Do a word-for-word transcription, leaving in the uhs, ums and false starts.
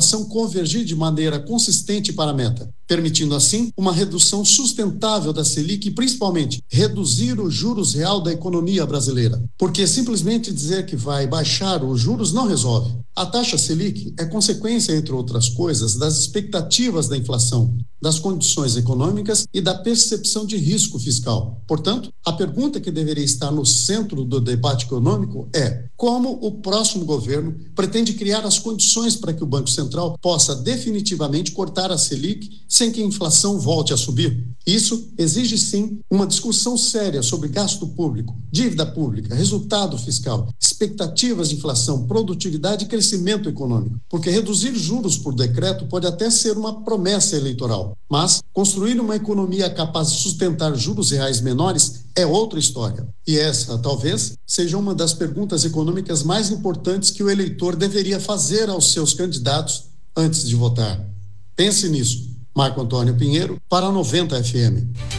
inflação convergir de maneira consistente para a meta, permitindo assim uma redução sustentável da Selic e principalmente reduzir o juros real da economia brasileira. Porque simplesmente dizer que vai baixar os juros não resolve. A taxa Selic é consequência, entre outras coisas, das expectativas da inflação, das condições econômicas e da percepção de risco fiscal. Portanto, a pergunta que deveria estar no centro do debate econômico é: como o próximo governo pretende criar as condições para que o Banco Central possa definitivamente cortar a Selic sem que a inflação volte a subir? Isso exige, sim, uma discussão séria sobre gasto público, dívida pública, resultado fiscal, expectativas de inflação, produtividade e crescimento econômico. Porque reduzir juros por decreto pode até ser uma promessa eleitoral, mas construir uma economia capaz de sustentar juros reais menores é outra história. E essa, talvez, seja uma das perguntas econômicas mais importantes que o eleitor deveria fazer aos seus candidatos antes de votar. Pense nisso. Marco Antônio Pinheiro, para a noventa F M.